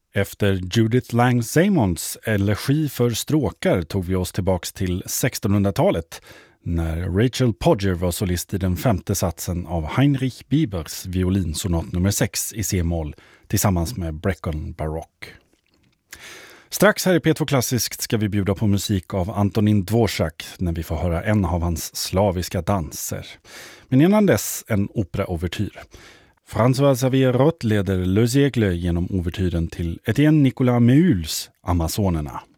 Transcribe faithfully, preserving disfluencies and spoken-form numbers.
Efter Judith Lang-Simons elegi för stråkar tog vi oss tillbaks till sextonhundratalet när Rachel Podger var solist i den femte satsen av Heinrich Biebers violinsonat nummer sex i C-moll tillsammans med Brecon Baroque. Strax här i P två Klassiskt ska vi bjuda på musik av Antonin Dvorak när vi får höra en av hans slaviska danser. Men innan dess en opera-overtyr. François Xavier Roth leder Le Siecle genom overtyren till Etienne Nicolas Meuls Amazonerna.